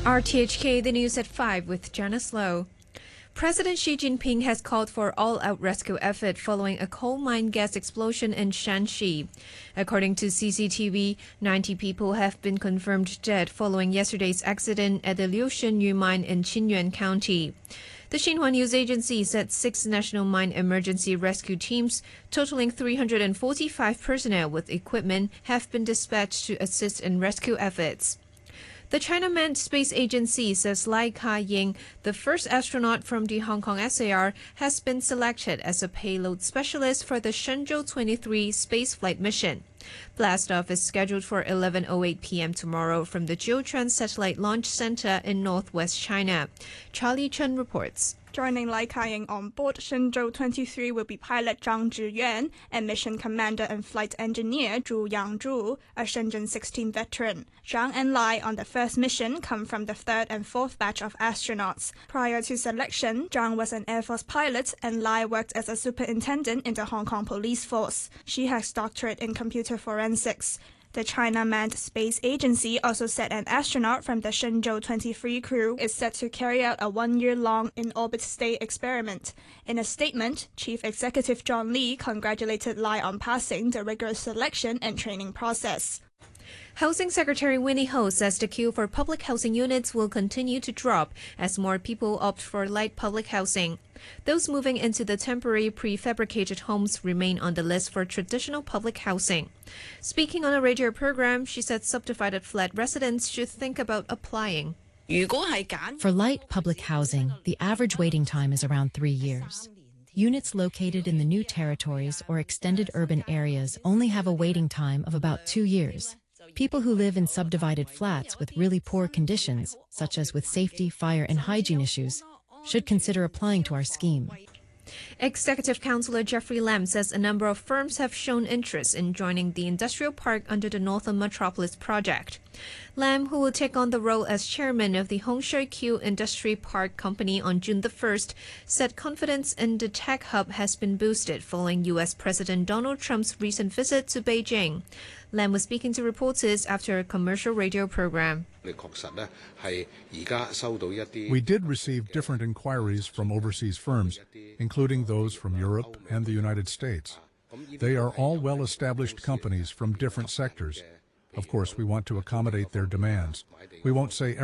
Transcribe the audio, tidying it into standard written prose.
RTHK, the news at 5 with Janice Lowe. President Xi Jinping has called for all-out rescue effort following a coal mine gas explosion in Shanxi. According to CCTV, 90 people have been confirmed dead following yesterday's accident at the Liushenyu mine in Qinyuan County. The Xinhua News Agency said 6 national mine emergency rescue teams, totaling 345 personnel with equipment, have been dispatched to assist in rescue efforts. The China Manned Space Agency says Lai Ka-ying, the first astronaut from the Hong Kong SAR, has been selected as a payload specialist for the Shenzhou 23 spaceflight mission. Blastoff is scheduled for 11:08 p.m. tomorrow from the Jiuquan Satellite Launch Center in northwest China. Charlie Chen reports. Joining Lai Ka-ying on board Shenzhou 23 will be pilot Zhang Zhiyuan and mission commander and flight engineer Zhu Yangzhu, a Shenzhen 16 veteran. Zhang and Lai on the first mission come from the 3rd and 4th batch of astronauts. Prior to selection, Zhang was an Air Force pilot and Lai worked as a superintendent in the Hong Kong Police Force. She has doctorate in computer forensics. The China Manned Space Agency also said an astronaut from the Shenzhou 23 crew is set to carry out a 1-year-long in-orbit stay experiment. In a statement, Chief Executive John Lee congratulated Lai on passing the rigorous selection and training process. Housing Secretary Winnie Ho says the queue for public housing units will continue to drop as more people opt for light public housing. Those moving into the temporary prefabricated homes remain on the list for traditional public housing. Speaking on a radio program, she said subdivided flat residents should think about applying. For light public housing, the average waiting time is around 3 years. Units located in the new territories or extended urban areas only have a waiting time of about 2 years. People who live in subdivided flats with really poor conditions, such as with safety, fire, and hygiene issues, should consider applying to our scheme. Executive Councillor Jeffrey Lam says a number of firms have shown interest in joining the industrial park under the Northern Metropolis project. Lam, who will take on the role as chairman of the Hong Shui Kiu Industry Park Company on June the 1st, said confidence in the tech hub has been boosted following U.S. President Donald Trump's recent visit to Beijing. Lam was speaking to reporters after a commercial radio program. We did receive different inquiries from overseas firms, including those from Europe and the United States. They are all well-established companies from different sectors. Of course, we want to accommodate their demands. We won't say